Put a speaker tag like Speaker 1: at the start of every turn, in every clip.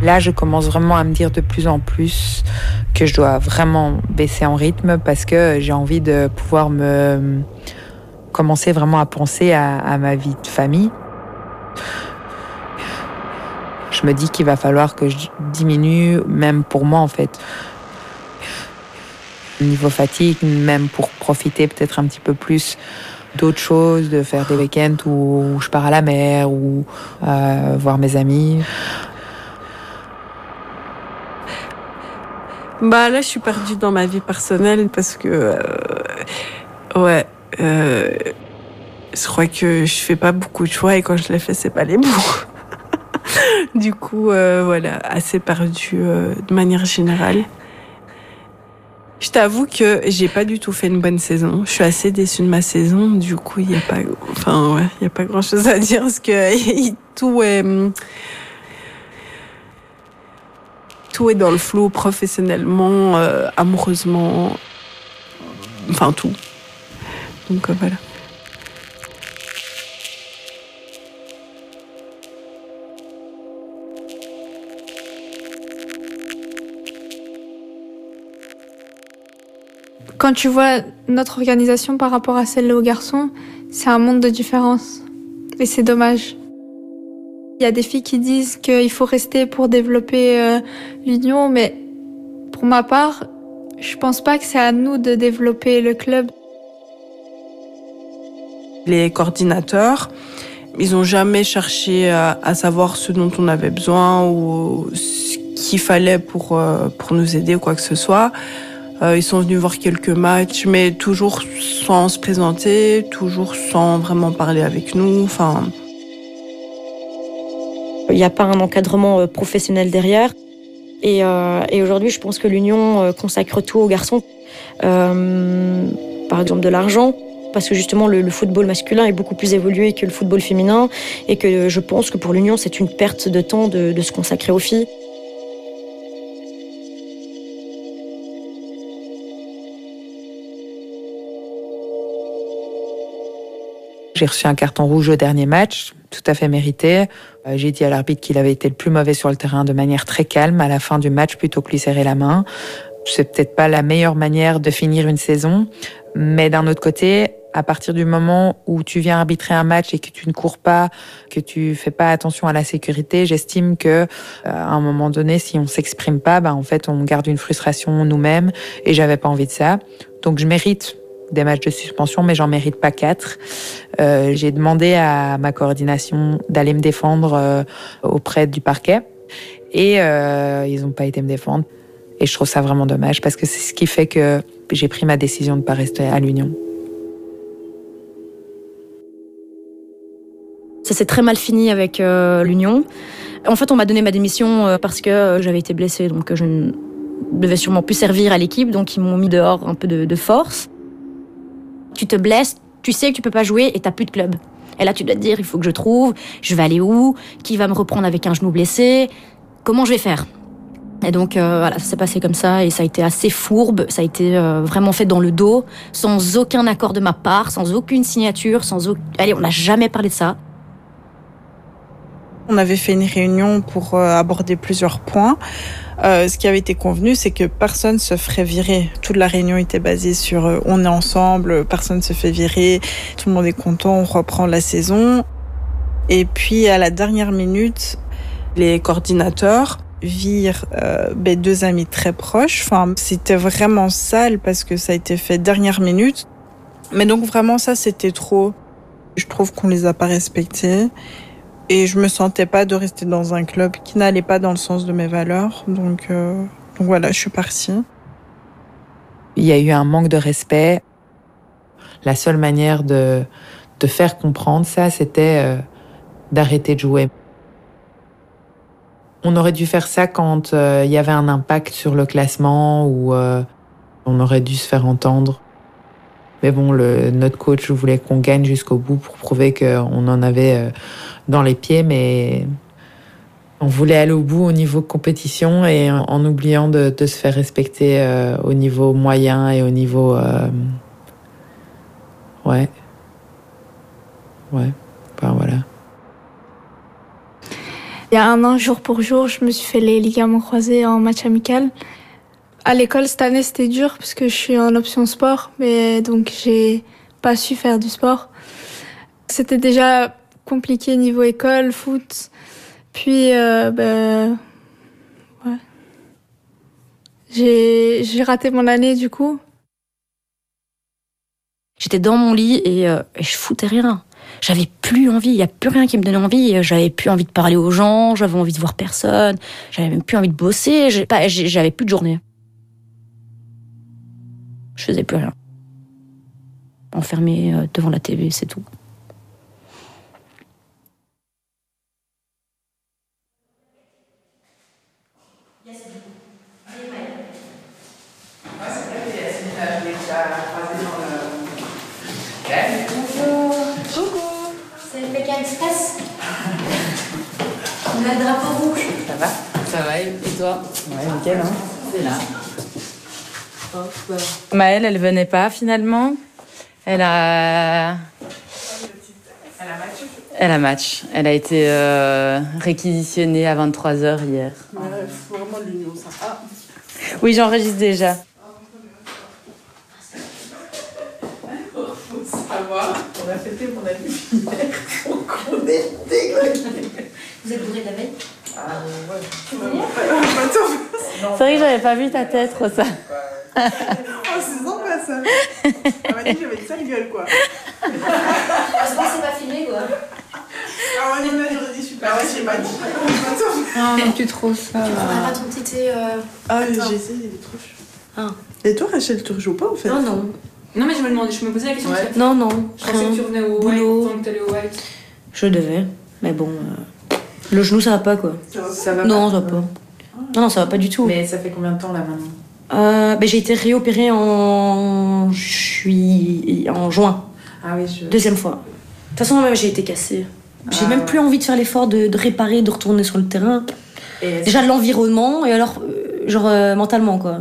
Speaker 1: Là, je commence vraiment à me dire de plus en plus que je dois vraiment baisser en rythme parce que j'ai envie de pouvoir commencer vraiment à penser à ma vie de famille. Je me dis qu'il va falloir que je diminue, même pour moi en fait. Niveau fatigue, même pour profiter peut-être un petit peu plus d'autres choses, de faire des week-ends où je pars à la mer ou voir mes amis.
Speaker 2: Là, je suis perdue dans ma vie personnelle parce que, je crois que je fais pas beaucoup de choix et quand je les fais, c'est pas les bons. Du coup, assez perdue de manière générale. Je t'avoue que j'ai pas du tout fait une bonne saison. Je suis assez déçue de ma saison. Du coup, il y a pas grand-chose à dire parce que tout est dans le flou professionnellement, amoureusement, tout. Donc voilà.
Speaker 3: Quand tu vois notre organisation par rapport à celle aux garçons, c'est un monde de différence. Et c'est dommage. Il y a des filles qui disent qu'il faut rester pour développer l'union, mais pour ma part, je pense pas que c'est à nous de développer le club.
Speaker 2: Les coordinateurs, ils ont jamais cherché à savoir ce dont on avait besoin ou ce qu'il fallait pour nous aider ou quoi que ce soit. Ils sont venus voir quelques matchs, mais toujours sans se présenter, toujours sans vraiment parler avec nous.
Speaker 4: Il n'y a pas un encadrement professionnel derrière. Et aujourd'hui, je pense que l'Union consacre tout aux garçons. Par exemple, de l'argent. Parce que justement, le football masculin est beaucoup plus évolué que le football féminin. Et que je pense que pour l'Union, c'est une perte de temps de se consacrer aux filles.
Speaker 1: J'ai reçu un carton rouge au dernier match, tout à fait mérité. J'ai dit à l'arbitre qu'il avait été le plus mauvais sur le terrain de manière très calme à la fin du match plutôt que lui serrer la main. C'est peut-être pas la meilleure manière de finir une saison, mais d'un autre côté, à partir du moment où tu viens arbitrer un match et que tu ne cours pas, que tu fais pas attention à la sécurité, j'estime que à un moment donné, si on s'exprime pas, en fait, on garde une frustration nous-mêmes et j'avais pas envie de ça. Donc je mérite des matchs de suspension, mais j'en mérite pas 4. J'ai demandé à ma coordination d'aller me défendre auprès du parquet et ils n'ont pas été me défendre. Et je trouve ça vraiment dommage parce que c'est ce qui fait que j'ai pris ma décision de ne pas rester à l'Union.
Speaker 4: Ça s'est très mal fini avec l'Union. En fait, on m'a donné ma démission parce que j'avais été blessée, donc je ne devais sûrement plus servir à l'équipe, donc ils m'ont mis dehors un peu de force. Tu te blesses, tu sais que tu peux pas jouer et t'as plus de club. Et là, tu dois te dire, il faut que je trouve, je vais aller où, qui va me reprendre avec un genou blessé, comment je vais faire. Et donc, ça s'est passé comme ça et ça a été assez fourbe, ça a été vraiment fait dans le dos, sans aucun accord de ma part, sans aucune signature, Allez, on n'a jamais parlé de ça.
Speaker 2: On avait fait une réunion pour aborder plusieurs points. Ce qui avait été convenu, c'est que personne se ferait virer. Toute la réunion était basée sur on est ensemble, personne se fait virer, tout le monde est content, on reprend la saison. Et puis à la dernière minute, les coordinateurs virent 2 amis très proches. C'était vraiment sale parce que ça a été fait dernière minute. Mais donc vraiment ça, c'était trop. Je trouve qu'on les a pas respectés. Et je me sentais pas de rester dans un club qui n'allait pas dans le sens de mes valeurs. Donc voilà, je suis partie.
Speaker 1: Il y a eu un manque de respect. La seule manière de faire comprendre ça, c'était d'arrêter de jouer. On aurait dû faire ça quand il y avait un impact sur le classement ou on aurait dû se faire entendre. Mais bon, notre coach voulait qu'on gagne jusqu'au bout pour prouver qu'on en avait dans les pieds, mais on voulait aller au bout au niveau compétition et en oubliant de se faire respecter au niveau moyen et au niveau... voilà.
Speaker 3: Il y a 1 an, jour pour jour, je me suis fait les ligaments croisés en match amical. À l'école, cette année, c'était dur parce que je suis en option sport, mais donc j'ai pas su faire du sport. C'était déjà compliqué niveau école, foot. Puis, ouais. J'ai raté mon année, du coup.
Speaker 4: J'étais dans mon lit et je foutais rien. J'avais plus envie, il y a plus rien qui me donnait envie. J'avais plus envie de parler aux gens, j'avais envie de voir personne, j'avais même plus envie de bosser, j'avais plus de journée. Je faisais plus rien. Enfermée devant la TV, c'est tout.
Speaker 5: Express. On a le drapeau rouge.
Speaker 1: Ça va ?
Speaker 6: Ça va, et toi ?
Speaker 1: Ouais, nickel, hein.
Speaker 6: C'est là. Hop. Maëlle, elle venait pas finalement. Elle a match. Elle a été réquisitionnée à 23h hier.
Speaker 2: Ouais, faut vraiment l'union, ça. Ah.
Speaker 6: Oui, j'enregistre déjà.
Speaker 2: Faut savoir, on a fêté mon anniversaire, donc on est dégueulasse.
Speaker 5: Vous êtes bourré de la veille?
Speaker 2: Ah ouais.
Speaker 6: C'est vrai que j'avais pas vu ta tête, Rosa.
Speaker 2: Oh, c'est sympa ça. Elle m'a dit que j'avais une sale gueule, quoi.
Speaker 5: Heureusement, c'est pas filmé, quoi.
Speaker 2: Ah ouais, non, j'aurais dit super. Ouais, j'ai pas dit.
Speaker 3: Non, non, plus trop ça.
Speaker 5: Tu prendrais pas ton petit thé
Speaker 2: Ah, j'ai essayé, il est trop chaud.
Speaker 4: Ah.
Speaker 2: Et toi, Rachel, tu rejoues pas en fait?
Speaker 4: Non, non.
Speaker 7: Non, mais je me posais la question.
Speaker 2: Ouais.
Speaker 4: Non, non.
Speaker 7: Je pensais que tu revenais au
Speaker 4: Boulot.
Speaker 7: White, tant que t'allais au White.
Speaker 4: Je devais, mais bon, le genou ça va pas quoi.
Speaker 2: Ça va
Speaker 4: Non, ça va pas. Non, ça va pas du tout.
Speaker 1: Mais ça fait combien de temps là maintenant ?
Speaker 4: J'ai été réopérée en juin,
Speaker 1: Ah oui,
Speaker 4: 2e fois. De toute façon, même j'ai été cassée. J'ai même plus envie de faire l'effort de réparer, de retourner sur le terrain.
Speaker 1: Et
Speaker 4: Déjà de l'environnement et alors, mentalement quoi.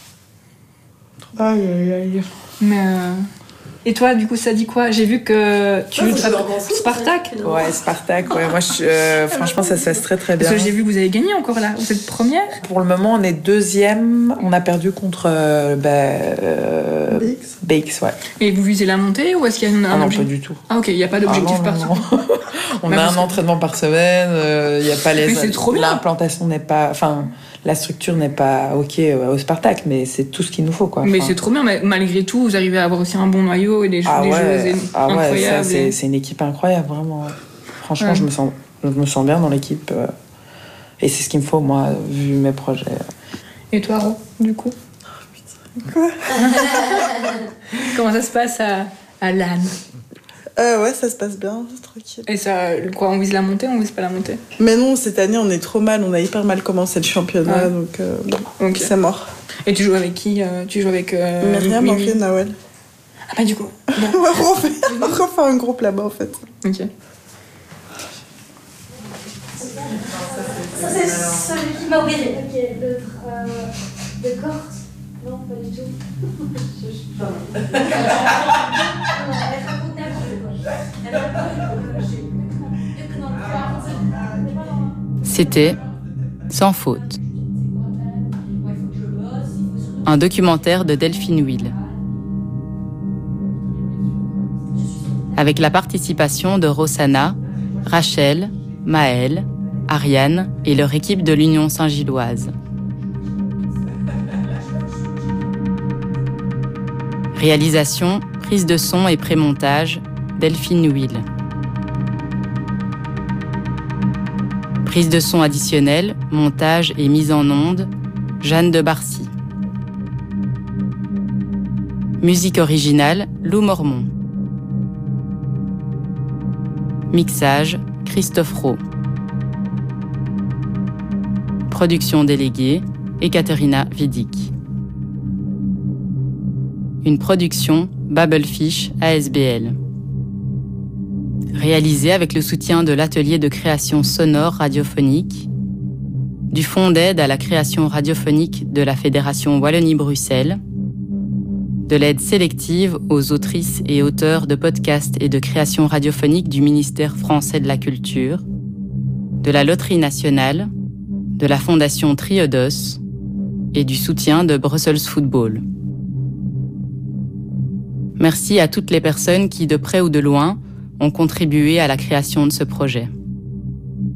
Speaker 2: Aïe, aïe, aïe.
Speaker 7: Mais et toi, du coup, ça dit quoi? J'ai vu que tu joues Spartak.
Speaker 1: Ouais, Spartak, ouais. Moi, franchement, ça se passe très très bien.
Speaker 7: Parce que j'ai vu que vous avez gagné encore là. Vous êtes première.
Speaker 1: Pour le moment, on est 2e. On a perdu contre BX, ouais.
Speaker 7: Et vous visez la montée ou est-ce qu'il y a un
Speaker 1: Ah non,
Speaker 7: objectif?
Speaker 1: pas du tout.
Speaker 7: Ah ok, il n'y a pas d'objectif
Speaker 1: Ah, non,
Speaker 7: partout.
Speaker 1: non. On
Speaker 7: Bah,
Speaker 1: a
Speaker 7: parce
Speaker 1: un
Speaker 7: que-
Speaker 1: entraînement par semaine. Il y a pas les.
Speaker 7: Mais c'est trop bien.
Speaker 1: L'implantation n'est pas. Enfin, la structure n'est pas ok au Spartak, mais c'est tout ce qu'il nous faut, quoi.
Speaker 7: Mais
Speaker 1: Enfin,
Speaker 7: c'est trop bien. Mais malgré tout, vous arrivez à avoir aussi un bon noyau et des
Speaker 1: ah
Speaker 7: joueuses
Speaker 1: ouais, ça,
Speaker 7: incroyables.
Speaker 1: c'est une équipe incroyable, vraiment. Franchement,
Speaker 7: Ouais.
Speaker 1: je me sens bien dans l'équipe. Et c'est ce qu'il me faut, moi, vu mes projets.
Speaker 7: Et toi, Ro, du coup?
Speaker 2: Quoi?
Speaker 7: Comment ça se passe à Lannes?
Speaker 2: Ouais, ça se passe bien, c'est tranquille.
Speaker 7: Et ça, quoi, on vise la montée, on vise pas la montée?
Speaker 2: Mais non, cette année, on est trop mal. On a hyper mal commencé le championnat,
Speaker 7: Ouais.
Speaker 2: donc
Speaker 7: Ok.
Speaker 2: c'est mort.
Speaker 7: Et tu joues avec qui? Tu joues avec
Speaker 2: Myriam,
Speaker 7: Mimi.
Speaker 2: Henri, Nawel.
Speaker 7: Ah bah du coup. Bon.
Speaker 2: On refait un groupe là-bas, en fait.
Speaker 7: Ok.
Speaker 5: Ça, c'est celui qui m'a obéi. Ok, l'autre de Corse. Non, pas du tout. Elle raconte n'importe quoi.
Speaker 6: C'était Sans faute. Un documentaire de Delphine Will. Avec la participation de Rossana, Rachel, Maëlle, Ariane et leur équipe de l'Union Saint-Gilloise. Réalisation, prise de son et pré-montage, Delphine Will. Prise de son additionnelle, montage et mise en onde, Jeanne de Barcy. Musique originale, Lou Mormon. Mixage, Christophe Rowe. Production déléguée, Ekaterina Vidic. Une production Babelfish ASBL. Réalisée avec le soutien de l'atelier de création sonore radiophonique, du Fonds d'aide à la création radiophonique de la Fédération Wallonie-Bruxelles, de l'aide sélective aux autrices et auteurs de podcasts et de création radiophonique du ministère français de la Culture, de la Loterie nationale, de la Fondation Triodos et du soutien de Brussels Football. Merci à toutes les personnes qui, de près ou de loin, ont contribué à la création de ce projet.